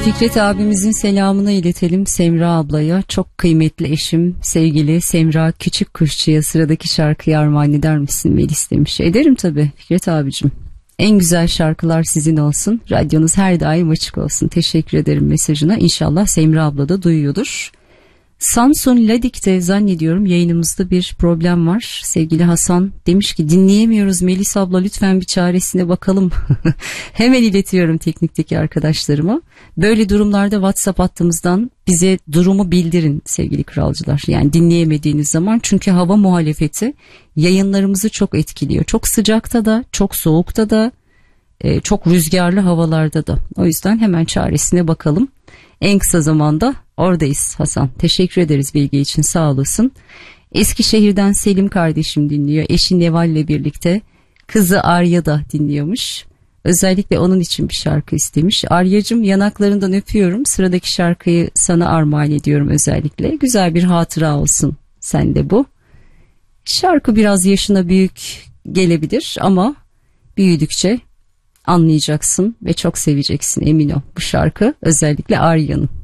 Fikret abimizin selamını iletelim Semra ablaya. Çok kıymetli eşim sevgili Semra Küçük Kuşçu'ya sıradaki şarkıyı armağan eder misin Melis demiş. Ederim tabii Fikret abicim. En güzel şarkılar sizin olsun. Radyonuz her daim açık olsun. Teşekkür ederim mesajına. İnşallah Semra abla da duyuyordur. Samsun Ladik'te zannediyorum yayınımızda bir problem var. Sevgili Hasan demiş ki dinleyemiyoruz Melis abla, lütfen bir çaresine bakalım. Hemen iletiyorum teknikteki arkadaşlarıma. Böyle durumlarda WhatsApp hattımızdan bize durumu bildirin sevgili kralcılar. Yani dinleyemediğiniz zaman, çünkü hava muhalefeti yayınlarımızı çok etkiliyor. Çok sıcakta da, çok soğukta da, çok rüzgarlı havalarda da. O yüzden hemen çaresine bakalım. En kısa zamanda oradayız Hasan. Teşekkür ederiz bilgi için, sağ olasın. Eskişehir'den Selim kardeşim dinliyor. Eşi Neval ile birlikte. Kızı Arya da dinliyormuş. Özellikle onun için bir şarkı istemiş. Aryacığım yanaklarından öpüyorum. Sıradaki şarkıyı sana armağan ediyorum özellikle. Güzel bir hatıra olsun sende bu. Şarkı biraz yaşına büyük gelebilir ama büyüdükçe anlayacaksın ve çok seveceksin, emin ol. Bu şarkı özellikle Arya'nın.